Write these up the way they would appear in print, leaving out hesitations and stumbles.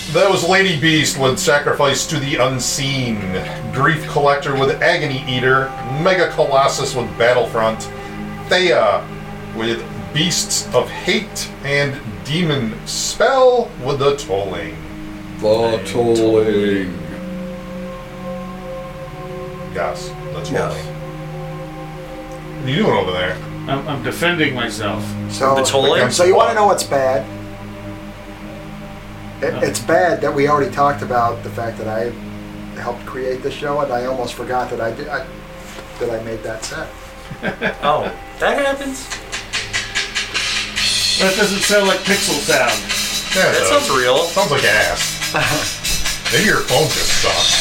That was Lady Beast with Sacrifice to the Unseen, Grief Collector with Agony Eater, Mega Colossus with Battlefront, Thea with Beasts of Hate, and Demon Spell with The Tolling. The Tolling. Yes, The Tolling. Yes. What are you doing over there? I'm defending myself. So, The Tolling? So you want to know what's bad? It's bad that we already talked about the fact that I helped create the show, and I almost forgot that that I made that set. Oh, that happens? That doesn't sound like pixel sound. Yeah, That sounds real. Sounds like ass. Maybe your phone just sucks.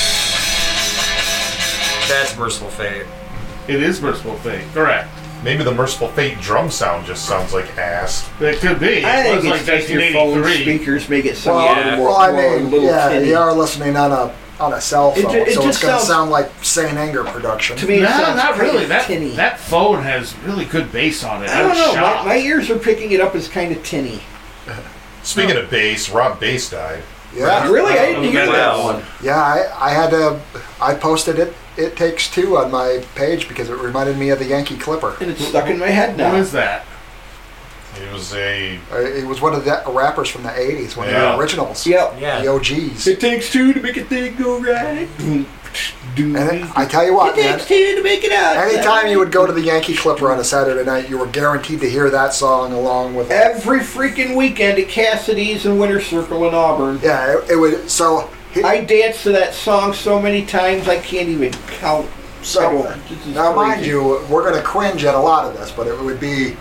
That's Merciful Fate. It is Merciful Fate, correct. Maybe the Merciful Fate drum sound just sounds like ass. It could be. I It think was it's like just your phone 1983. speakers make it sound Well, a little more, well, I more mean, little yeah, tinny. you are listening on a cell It phone, ju- it so it's just going to sounds- sound like Saint Anger production. To me, it No, sounds not kind really. of That tinny. that phone has really good bass on it. I don't was know. shocked. My ears are picking it up as kind of tinny. Speaking of bass, Rob Bass died. Yeah, Really? I didn't hear that Wow. one. yeah. I posted it. It Takes Two on my page because it reminded me of the Yankee Clipper. And it's stuck in my head now. What is that? He was a... It was one of the rappers from the '80s, one of Yeah. the originals, Yep. Yeah. the OGs. It takes two to make a thing go right. And I tell you what, It man, takes two to make it out. anytime you would go to the Yankee Clipper on a Saturday night, you were guaranteed to hear that song along with. Every freaking weekend at Cassidy's and Winter Circle in Auburn. Yeah, it would. So I danced to that song so many times I can't even count. So, This is now mind crazy. you, we're going to cringe at a lot of this, but it would be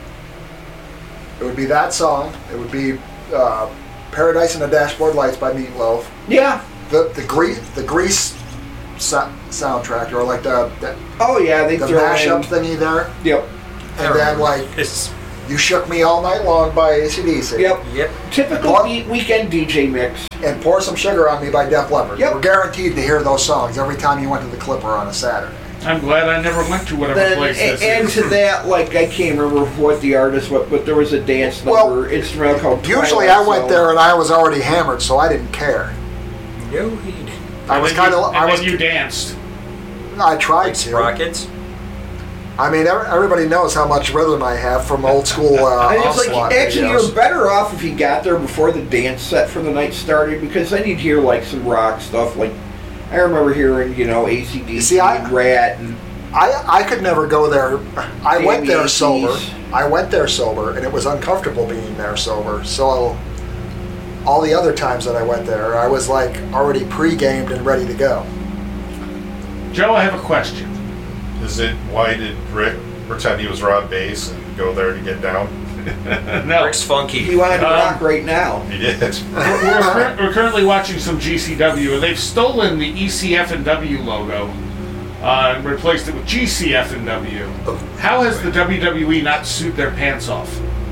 that song. It would be "Paradise and the Dashboard Lights" by Meatloaf. Yeah. The Grease soundtrack, or like the Oh yeah, they throw mashup in. thingy there, Yep. and then like It's, "You Shook Me All Night Long" by AC/DC. Yep. yep. Typical What? weekend DJ mix. And "Pour Some Sugar on Me" by Def Leppard. Yep. You were guaranteed to hear those songs every time you went to the Clipper on a Saturday. I'm glad I never went to whatever Then, place this and is. to that, like I can't remember what the artist, but there was a dance Well, number instrumental called. Usually Twilight I went Zone. there and I was already hammered, so I didn't care. No heat. I was kind of. And then you danced. I tried to. Rockets? I mean, everybody knows how much rhythm I have from old school And it's Onslaught like, actually, videos. you're better off if you got there before the dance set for the night started, because then you'd hear like some rock stuff. Like I remember hearing, AC/DC See, and Rat and. I could never go there. I Damn went there Yankees. sober. I went there sober, and it was uncomfortable being there sober. So all the other times that I went there, I was like already pre-gamed and ready to go. Joe, I have a question. Is it... Why did Rick pretend he was Rob Bass and go there to get down? No. Rick's funky. He wanted to rock right now. He did. We're currently watching some GCW, and they've stolen the ECF&W logo and replaced it with GCF&W. How has the WWE not sued their pants off?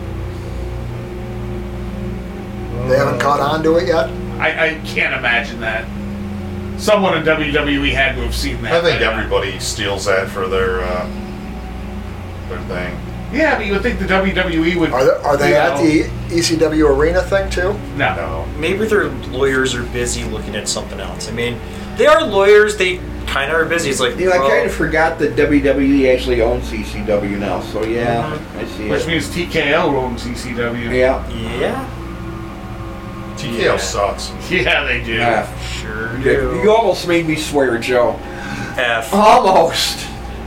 They haven't caught on to it yet. I can't imagine that. Someone in WWE had to have seen that. I think by now. everybody steals that for their thing. Yeah, but you would think the WWE would. Are they you at know, the ECW arena thing too? No. No. Maybe their lawyers are busy looking at something else. I mean, they are lawyers. They kind of are busy. It's like, I kind of forgot that WWE actually owns CCW now, so yeah, I see Which it. means TKO owns ECW. Yeah. yeah, TKO Yeah. sucks. Yeah, they do. sure You do. almost made me swear, Joe. F. Almost.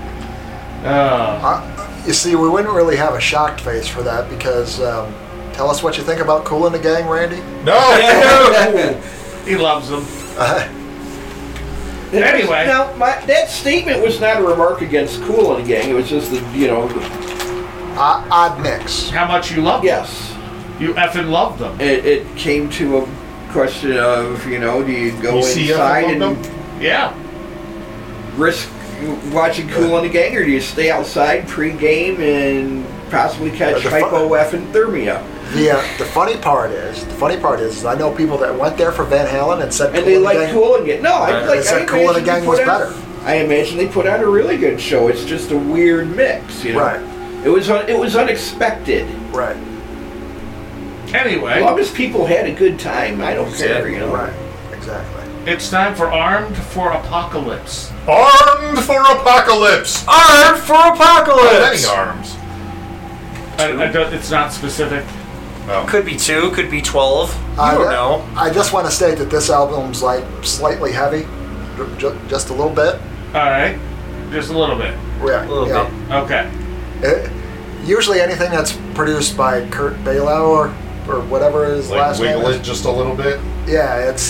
You see, we wouldn't really have a shocked face for that because tell us what you think about Kool and the Gang, Randy. No! He loves them. Anyway. Now, that statement was not a remark against Kool and the Gang. It was just the, Odd mix. How much you love them. yes. You effing love them. It came to a question of, do you go You see inside everyone and of them? Yeah. risk watching Kool and the Gang, or do you stay outside pre-game and possibly catch The fu- hypothermia? The funny part is I know people that went there for Van Halen and said And Kool they and the like Gang. Kool and Gang. No, They said Kool and the Gang was better. I imagine they put on a really good show. It's just a weird mix, Right. It was unexpected. Right. Anyway, As long as people had a good time, I don't care, you know. Right. Exactly. it's time for Armed for Apocalypse. Armed for apocalypse. Armed for How apocalypse. many arms? It's not specific. No. Could be 2, could be 12. You don't know. I just want to state that this album's like slightly heavy, just a little bit. All right, just a little bit. Yeah, A little yeah. Okay. Usually anything that's produced by Kurt Bailow or whatever his Like last name wiggle is. it just a little bit. Yeah, it's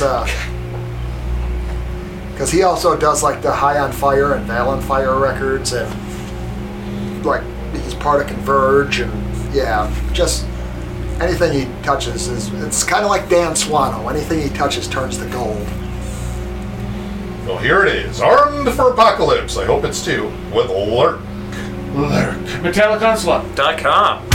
because he also does like the High on Fire and Val on Fire records, and like he's part of Converge, and yeah, just anything he touches it's kind of like Dan Swano. Anything he touches turns to gold. Well, here it is. Armed for apocalypse. I hope it's 2 with Lurk. Metallic Onslaught. .com.